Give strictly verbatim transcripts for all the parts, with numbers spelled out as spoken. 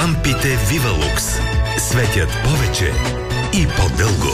Лампите Вивалукс светят повече и по-дълго.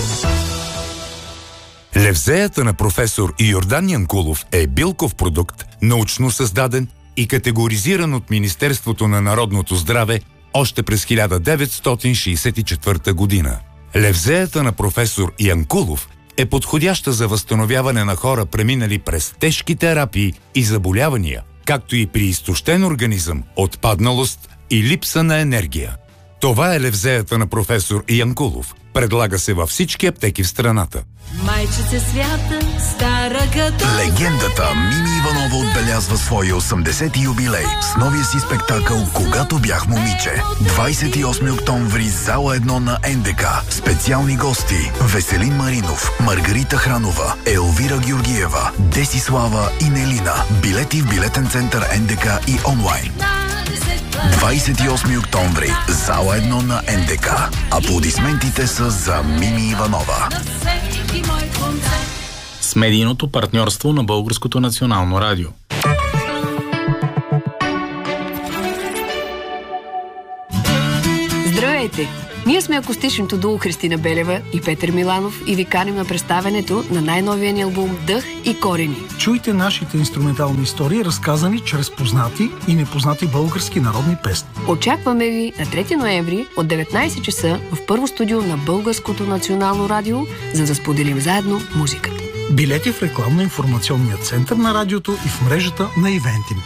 Левзеята на професор Йордан Янкулов е билков продукт, научно създаден и категоризиран от Министерството на народното здраве още през хиляда деветстотин шейсет и четвърта година. Левзеята на професор Янкулов е подходяща за възстановяване на хора, преминали през тежки терапии и заболявания, както и при изтощен организъм, отпадналост и липса на енергия. Това е левзеята на професор Янкулов. Предлага се във всички аптеки в страната. Майчице свята, стара като... Легендата Мими Иванова отбелязва своя осемдесети юбилей с новия си спектакъл "Когато бях момиче". двадесет и осми октомври, зала едно на Ен Де Ка. Специални гости: Веселин Маринов, Маргарита Хранова, Елвира Георгиева, Десислава и Нелина. Билети в билетен център Ен Де Ка и онлайн. двадесет и осми октомври, зала едно на Ен Де Ка. Аплодисментите са за Мими Иванова. С медийното партньорство на Българското национално радио. Здравейте! Ние сме акустичното дуо Христина Белева и Петър Миланов и ви каним на представянето на най-новия ни албум "Дъх и корени". Чуйте нашите инструментални истории, разказани чрез познати и непознати български народни песни. Очакваме ви на трети ноември от деветнадесет часа в първо студио на Българското национално радио, за да споделим заедно музиката. Билети в рекламно-информационния център на радиото и в мрежата на Ивентим.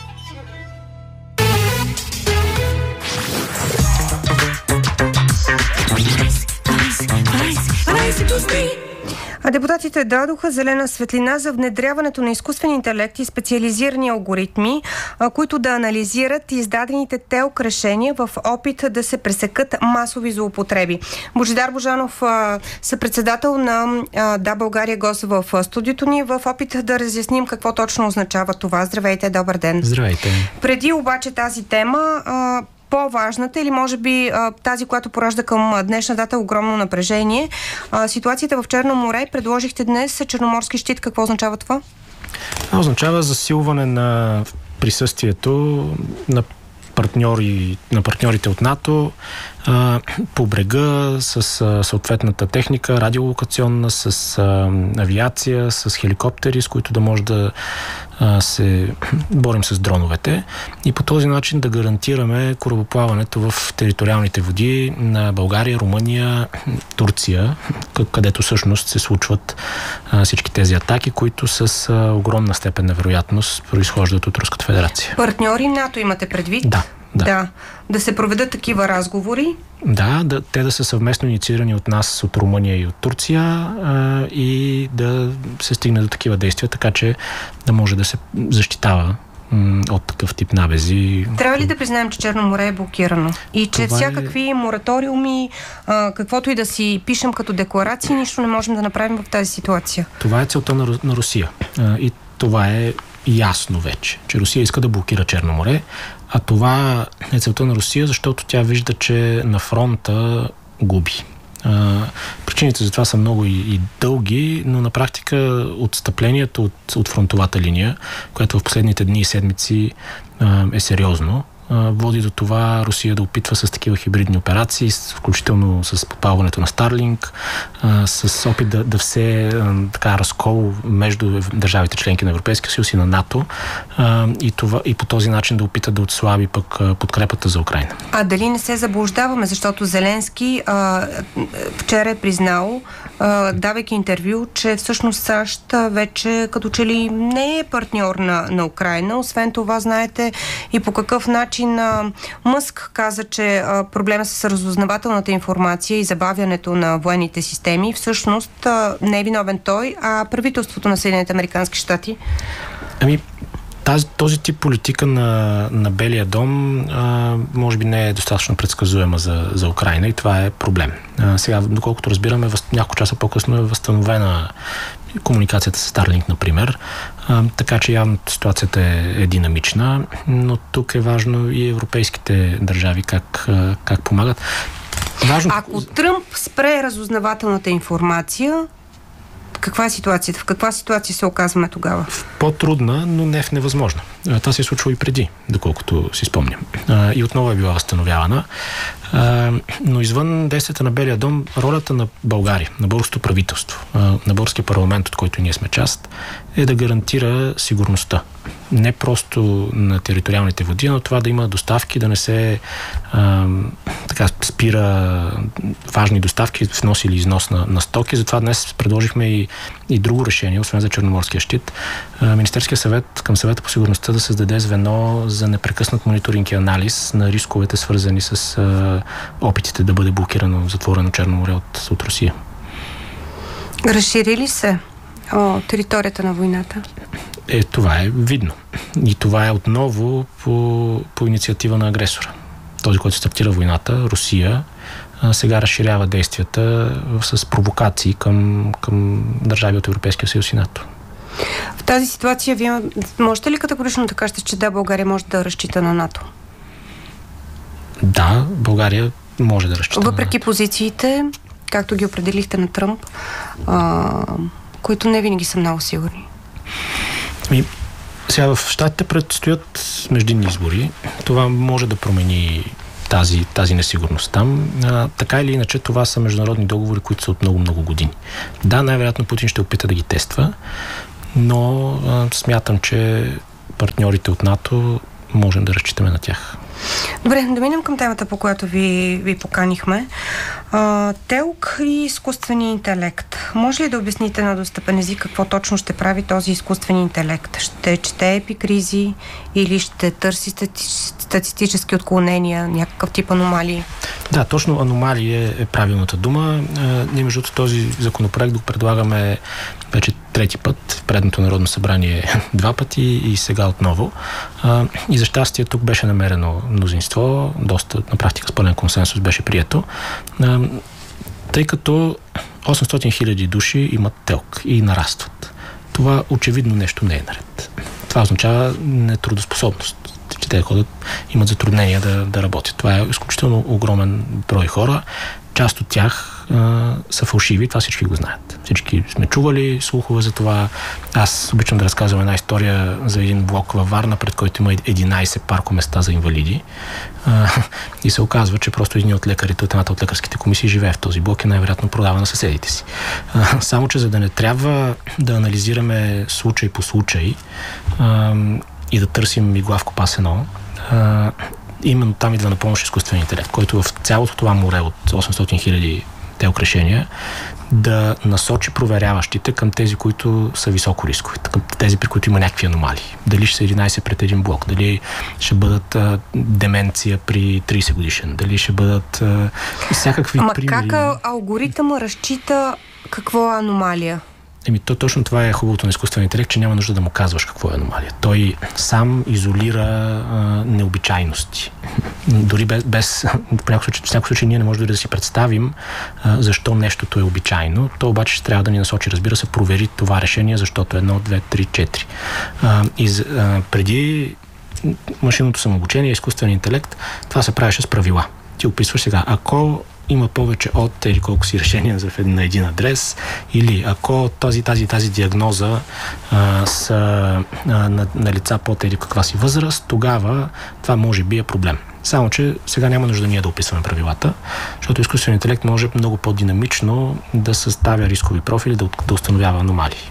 А депутатите дадоха зелена светлина за внедряването на изкуствен интелект и специализирани алгоритми, които да анализират издадените ТЕЛК решения в опит да се пресекат масови злоупотреби. Божидар Божанов, съпредседател на Да, България, гост в студиото ни, в опит да разясним какво точно означава това. Здравейте, добър ден. Здравейте. Преди обаче тази тема, по-важната или може би тази, която поражда към днешна дата огромно напрежение, ситуацията в Черно море. Предложихте днес Черноморски щит. Какво означава това? Това означава засилване на присъствието на партньори, на партньорите от НАТО а, по брега с а, съответната техника, радиолокационна, с а, авиация, с хеликоптери, с които да може да а, се борим с дроновете и по този начин да гарантираме корабоплаването в териториалните води на България, Румъния, Турция, където всъщност се случват а, всички тези атаки, които с а, огромна степен на вероятност произхождат от Руската федерация. Партньори НАТО имате предвид? Да. Да. да. Да се проведат такива разговори? Да, да, те да са съвместно инициирани от нас, от Румъния и от Турция а, и да се стигне до такива действия, така че да може да се защитава м, от такъв тип набези. Трябва ли да признаем, че Черно море е блокирано? И че това всякакви е... мораториуми, а, каквото и да си пишем като декларации, нищо не можем да направим в тази ситуация? Това е целта на, на Русия. А, и това е ясно вече, че Русия иска да блокира Черно море, а това е целта на Русия, защото тя вижда, че на фронта губи. А, причините за това са много и, и дълги, но на практика отстъплението от, от фронтовата линия, което в последните дни и седмици а, е сериозно, води до това Русия да опитва с такива хибридни операции, включително с подпалването на Старлинг, с опит да, да все така разкол между държавите членки на Европейския съюз и на НАТО и, това, и по този начин да опита да отслаби пък подкрепата за Украйна. А дали не се заблуждаваме, защото Зеленски а, вчера е признал, а, давайки интервю, че всъщност САЩ вече като че ли не е партньор на, на Украйна. Освен това, знаете и по какъв начин Мъск каза, че а, проблема с разузнавателната информация и забавянето на военните системи всъщност а, не е виновен той, а правителството на Съединените американски щати. Ами, тази, този тип политика на, на Белия дом а, може би не е достатъчно предсказуема за, за Украйна и това е проблем. А, сега, доколкото разбираме, въз, няколко часа по-късно е възстановена комуникацията с Старлинг, например. А, така че явно ситуацията е, е динамична, но тук е важно и европейските държави как, как помагат. Важно... Ако Тръмп спре разузнавателната информация, каква е ситуацията? В каква ситуация се оказваме тогава? По-трудна, но не в невъзможна. Това се е случило и преди, доколкото си спомням. И отново е била възстановявана. Но извън действията на Белия дом, ролята на България, на българското правителство, на българския парламент, от който ние сме част, е да гарантира сигурността. Не просто на териториалните води, но това да има доставки, да не се а, така, спира важни доставки, внос или износ на, на стоки. Затова днес предложихме и, и друго решение, освен за Черноморския щит. А, Министерския съвет към съвета по сигурността да създаде звено за непрекъснат мониторинг и анализ на рисковете, свързани с а, опитите да бъде блокирано затворено Черно море от, от Русия. Разшири ли се о, територията на войната? Е, това е видно. И това е отново по, по инициатива на агресора. Този, който стартира войната, Русия, сега разширява действията с провокации към, към държави от Европейския съюз и НАТО. В тази ситуация вие можете ли категорично да кажете, че да, България може да разчита на НАТО? Да, България може да разчита. Въпреки позициите, както ги определихте на Тръмп, а, които не винаги са много сигурни. И сега в щатите предстоят междинни избори. Това може да промени тази, тази несигурност там. А, така или иначе, това са международни договори, които са от много-много години. Да, най-вероятно Путин ще опита да ги тества, но а, смятам, че партньорите от НАТО можем да разчитаме на тях. Добре, да минем към темата, по която ви, ви поканихме. А, ТЕЛК и изкуствения интелект. Може ли да обясните на достъпен език какво точно ще прави този изкуствен интелект? Ще чете епикризи или ще търси стати... статистически отклонения, някакъв тип аномалии? Да, точно аномалии е, е правилната дума. А, ние между този законопроект го предлагаме вече трети път, в предното Народно събрание два пъти и сега отново. А, и за щастие тук беше намерено мнозинство, доста на практика с пълен консенсус беше прието, а, тъй като осемстотин хиляди души имат ТЕЛК и нарастват. Това очевидно нещо не е наред. Това означава нетрудоспособност. Че те ходят, имат затруднения да, да работят. Това е изключително огромен брой хора. Част от тях а, са фалшиви, това всички го знаят. Всички сме чували слухове за това. Аз обичам да разказвам една история за един блок във Варна, пред който има единайсет паркоместа за инвалиди. А, и се оказва, че просто един от лекарите, от едната от лекарските комисии живее в този блок и най-вероятно продава на съседите си. А, само, че за да не трябва да анализираме случай по случай а, и да търсим игла в копас едно, а, именно там идва на помощ изкуствен интелект, който в цялото това море от осемстотин хиляди ТЕЛК решения да насочи проверяващите към тези, които са високо рискови, към тези, при които има някакви аномалии. Дали ще са единайсет пред един блок, дали ще бъдат а, деменция при трийсет годишен, дали ще бъдат а, всякакви Ама примери. как алгоритъма разчита какво е аномалия? Еми, то точно това е хубавото на изкуствен интелект, че няма нужда да му казваш какво е аномалия. Той сам изолира а, необичайности. Дори без, без в някакъв случай, в някакъв случай ние не можем дори да си представим а, защо нещото е обичайно. То обаче ще трябва да ни насочи, разбира се, провери това решение, защото едно, две, три, четири. А, и, а, преди машинното самообучение, изкуствен интелект, това се правеше с правила. Ти описваш сега, ако има повече от или колко си решения за на един адрес, или ако тази, тази, тази диагноза а, са а, на, на лица под или каква си възраст, тогава това може би е проблем. Само, че сега няма нужда ние да описваме правилата, защото изкуственият интелект може много по-динамично да съставя рискови профили, да, да установява аномалии.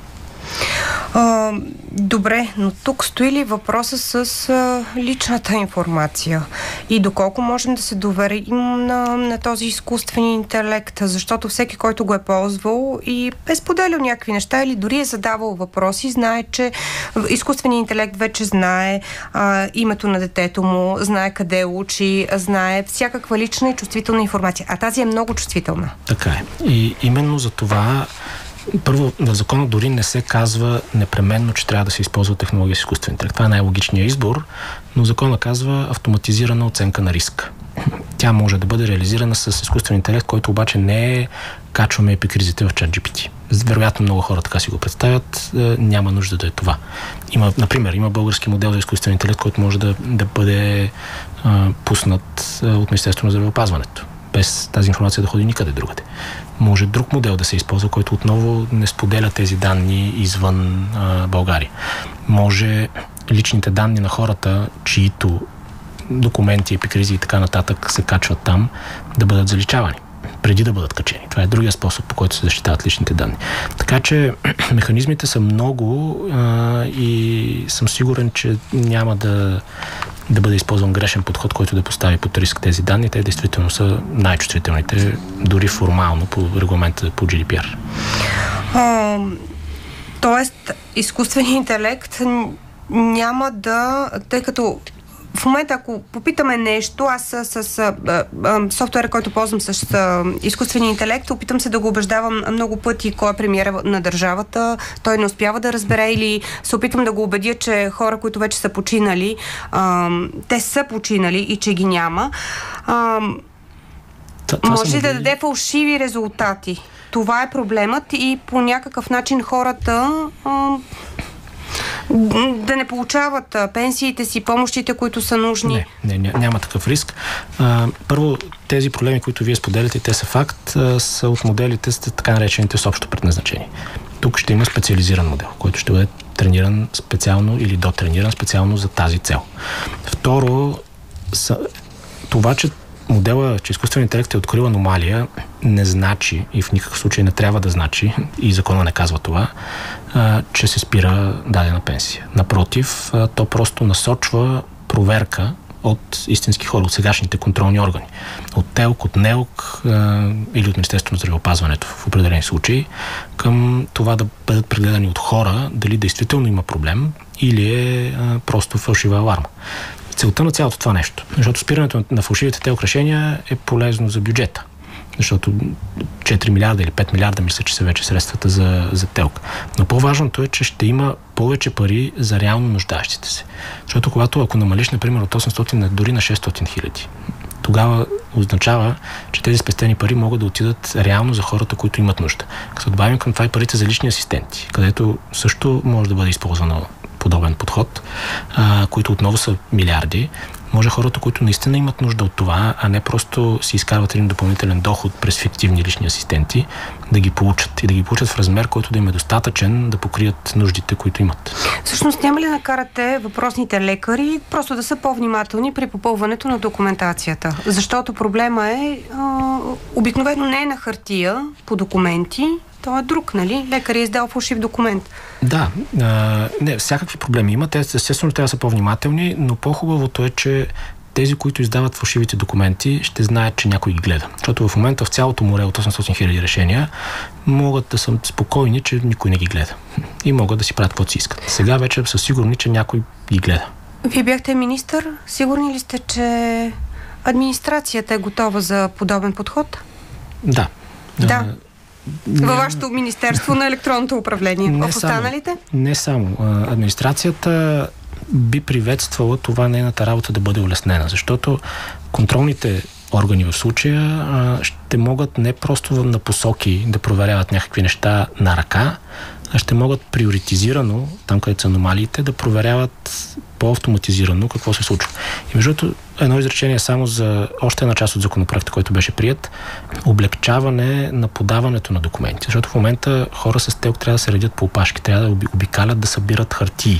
А, добре, но тук стои ли въпроса с а, личната информация и доколко можем да се доверим на, на този изкуствен интелект, защото всеки, който го е ползвал и е споделял някакви неща или дори е задавал въпроси, знае, че изкуственият интелект вече знае а, името на детето му, знае къде учи, знае всякаква лична и чувствителна информация, а тази е много чувствителна. Така е. И именно за това първо, в закона дори не се казва непременно, че трябва да се използва технология с изкуствен интелект. Това е най-логичният избор, но закона казва автоматизирана оценка на риска. Тя може да бъде реализирана с изкуствен интелект, който обаче не е качваме епикризите в ChatGPT. Вероятно много хора така си го представят, няма нужда да е това. Има, например, има български модел за изкуствен интелект, който може да, да бъде а, пуснат от Министерството на здравеопазването. без тази информация да ходи никъде другаде. Може друг модел да се използва, който отново не споделя тези данни извън а, България. Може личните данни на хората, чието документи, епикризи и така нататък се качват там, да бъдат заличавани преди да бъдат качени. Това е другия способ, по който се защитават личните данни. Така че механизмите са много а, и съм сигурен, че няма да, да бъде използван грешен подход, който да постави под риск тези данни. Те действително са най-чувствителните, дори формално по регламента по Джи Ди Пи Ар. А, тоест, изкуственият интелект няма да, тъй като в момента, ако попитаме нещо, аз с, с, с а, а, софтуера, който ползвам с а, изкуствения интелект, опитам се да го убеждавам много пъти кой е премиера на държавата, той не успява да разбере или се опитам да го убедя, че хора, които вече са починали, а, те са починали и че ги няма. А, може ли да даде фалшиви резултати? Това е проблемът и по някакъв начин хората а, да не получават пенсиите си, помощите, които са нужни. Не, не няма такъв риск. А, първо, тези проблеми, които вие споделяте, те са факт, а, са от моделите с така наречените с общо предназначение. Тук ще има специализиран модел, който ще бъде трениран специално или дотрениран специално за тази цел. Второ, са, това, че модела, че изкуственият интелект е открил аномалия, не значи и в никакъв случай не трябва да значи, и закона не казва това, а, че се спира дадена пенсия. Напротив, а, то просто насочва проверка от истински хора, от сегашните контролни органи. От ТЕЛК, от НЕЛК а, или от Министерството на здравеопазването в определени случаи, към това да бъдат прегледани от хора, дали действително има проблем или е а, просто фалшива аларма. Целта на цялото това нещо. Защото спирането на фалшивите ТЕЛК решения е полезно за бюджета. Защото четири милиарда или пет милиарда мисля, че са вече средствата за, за ТЕЛК. Но по-важното е, че ще има повече пари за реално нуждаещите се. Защото когато, ако намалиш, например, от осемстотин дори на шестстотин хиляди, тогава означава, че тези спестени пари могат да отидат реално за хората, които имат нужда. Като добавим към това и парите за лични асистенти, където също може да бъде използвано подобен подход, а, които отново са милиарди, може хората, които наистина имат нужда от това, а не просто си изкарват един допълнителен доход през фиктивни лични асистенти, да ги получат и да ги получат в размер, който да им е достатъчен да покрият нуждите, които имат. Всъщност няма ли да накарате въпросните лекари просто да са по-внимателни при попълването на документацията? Защото проблема е а, обикновено не е на хартия по документи, то е друг, нали? Лекар е издал фалшив документ. Да, а, не, всякакви проблеми има. Те естествено трябва да са по-внимателни, но по-хубавото е, че тези, които издават фалшивите документи, ще знаят, че някой ги гледа. Защото в момента в цялото море от осемстотин хиляди решения могат да са спокойни, че никой не ги гледа. И могат да си правят каквото си искат. Сега вече са сигурни, че някой ги гледа. Вие бяхте министър. Сигурни ли сте, че администрацията е готова за подобен подход? Да. Да. Във вашето Министерство на електронното управление. Не в останалите? Само, не само. Администрацията би приветствала това нейната работа да бъде улеснена, защото контролните органи в случая ще могат не просто на посоки да проверяват някакви неща на ръка, а ще могат приоритизирано, там където са аномалиите, да проверяват по-автоматизирано какво се случва. И между другото, едно изречение само за още една част от законопроекта, който беше прият, облегчаване на подаването на документи. Защото в момента хора с ТЕЛК трябва да се редят по опашки, трябва да обикалят да събират хартии.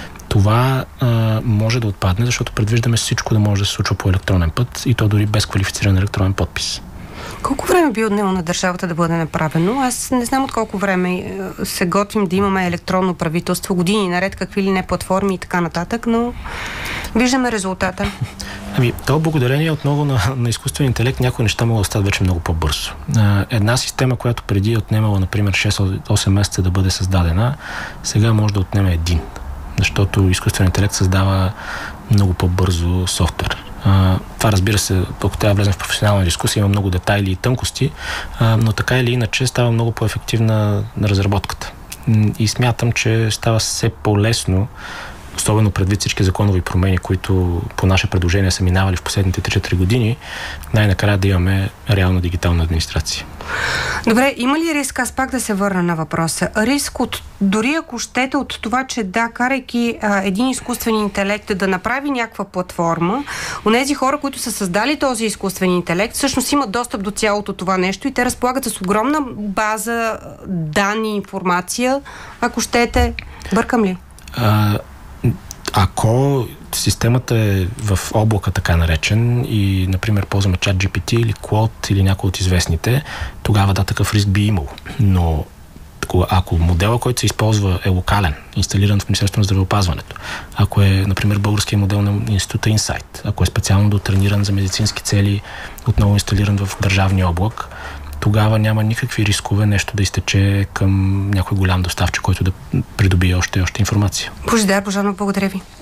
Това а, може да отпадне, защото предвиждаме всичко да може да се случва по електронен път и то дори без квалифициран електронен подпис. Колко време би отнело на държавата да бъде направено? Аз не знам от колко време се готвим да имаме електронно правителство, години наред, какви ли не платформи и така нататък, но виждаме резултата. Ами, то благодарение отново на, на изкуствен интелект някои неща могат да стават вече много по-бързо. Една система, която преди е отнемала, например, шест-осем месеца да бъде създадена, сега може да отнеме един. Защото изкуствен интелект създава много по-бързо софтуер. Uh, това, разбира се, ако трябва да влезем в професионална дискусия, има много детайли и тънкости, uh, но така или иначе става много по-ефективна на разработката. И смятам, че става все по-лесно, особено предвид всички законови промени, които по наше предложение са минавали в последните три-четири години, най-накрая да имаме реална дигитална администрация. Добре, има ли риск, аз пак да се върна на въпроса, риск от, дори ако щете, от това, че да, карайки а, един изкуствен интелект да направи някаква платформа, онези хора, които са създали този изкуствен интелект, всъщност имат достъп до цялото това нещо и те разполагат с огромна база данни, информация, ако щете, бъркам ли? А, ако системата е в облака, така наречен, и, например, ползваме ChatGPT или Claude или някой от известните, тогава да, такъв риск би имало. Но ако модела, който се използва, е локален, инсталиран в Министерството на здравеопазването, ако е, например, българския модел на Института Инсайт, ако е специално дотрениран за медицински цели, отново инсталиран в държавния облак, тогава няма никакви рискове нещо да изтече към някой голям доставчик, който да придобие още и още информация. Божидар Божанов, благодаря ви.